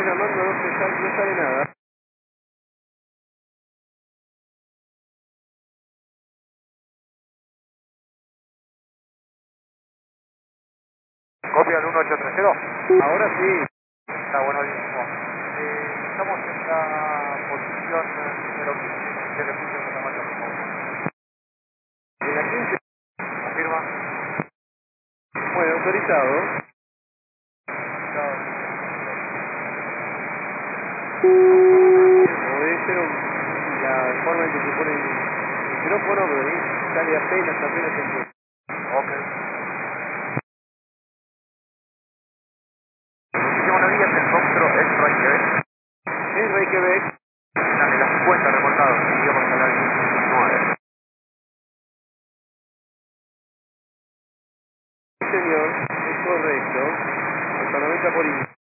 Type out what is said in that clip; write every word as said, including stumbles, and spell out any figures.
están llamando, no, se sale, no sale nada. Copia al uno ocho tres cero. Ahora sí. Está buenísimo. Eh, estamos en la posición número quince del estudio de tamaño remoto. En la quince. ¿Confirma? Bueno, autorizado. Como debe ser un- la forma en que se pone el micrófono, pero ahí sale apenas, apenas se empieza. Ok. Última una vía, el rostro es Reykjavik. Es Reykjavik. Dame las cincuenta reportados. Iríamos a la diecinueve. Sí, señor, es correcto. Hasta noventa por I.